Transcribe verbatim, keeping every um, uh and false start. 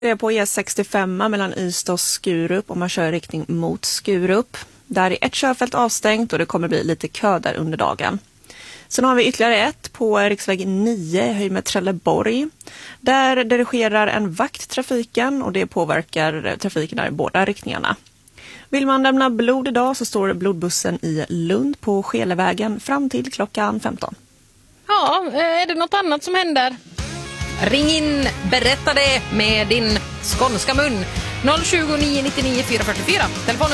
Det är på E sextiofem mellan Ystad och Skurup om man kör i riktning mot Skurup. Där är ett körfält avstängt och det kommer bli lite kö där under dagen. Sen har vi ytterligare ett på riksväg nio i höjd med Trelleborg. Där dirigerar en vakt trafiken och det påverkar trafiken där i båda riktningarna. Vill man lämna blod idag så står blodbussen i Lund på Skelevägen fram till klockan femton. Ja, är det något annat som händer? Ring in, berätta det med din skånska mun. noll tjugo, nio nio nio, fyra fyra fyra. Telefon